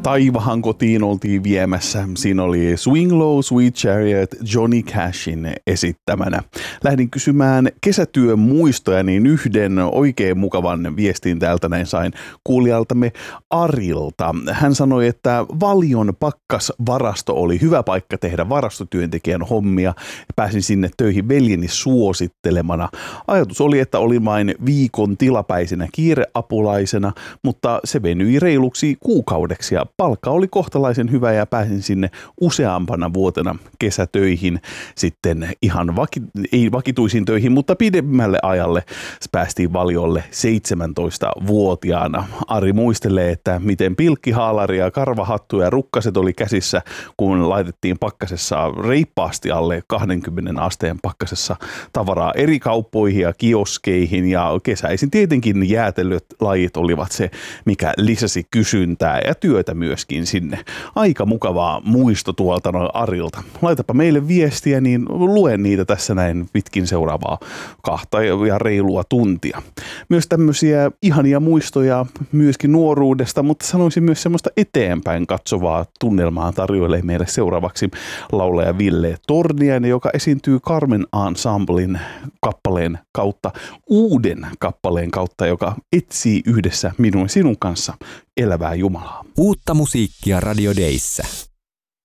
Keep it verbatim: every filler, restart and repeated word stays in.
Taivahan kotiin oltiin viemässä. Siinä oli Swing Low, Sweet Chariot, Johnny Cashin esittämänä. Lähdin kysymään kesätyön muistoja, niin yhden oikein mukavan viestin täältä näin sain kuulijaltamme Arilta. Hän sanoi, että Valion pakkasvarasto oli hyvä paikka tehdä varastotyöntekijän hommia. Pääsin sinne töihin veljeni suosittelemana. Ajatus oli, että olin vain viikon tilapäisenä kiireapulaisena, mutta se venyi reiluksi kuukaudeksi ja palkka oli kohtalaisen hyvä ja pääsin sinne useampana vuotena kesätöihin sitten ihan vaki, ei vakituisiin töihin, mutta pidemmälle ajalle päästiin Valiolle seitsemäntoistavuotiaana. Ari muistelee, että miten pilkkihaalari ja karvahattu ja rukkaset oli käsissä, kun laitettiin pakkasessa reippaasti alle kaksikymmentä asteen pakkasessa tavaraa eri kauppoihin ja kioskeihin ja kesäisin tietenkin jäätelöt lajit olivat se, mikä lisäsi kysyntää ja työtä myöskin sinne. Aika mukavaa muisto tuolta noin Arilta. Laitapa meille viestiä, niin luen niitä tässä näin pitkin seuraavaa kahta ja reilua tuntia. Myös tämmöisiä ihania muistoja myöskin nuoruudesta, mutta sanoisin myös semmoista eteenpäin katsovaa tunnelmaa tarjoilee meille seuraavaksi laulaja Ville Torniainen, joka esiintyy Carmen Ensemblen kappaleen kautta, uuden kappaleen kautta, joka etsii yhdessä minun sinun kanssa elävää Jumalaa. Uutta musiikkia Radio Dayssä.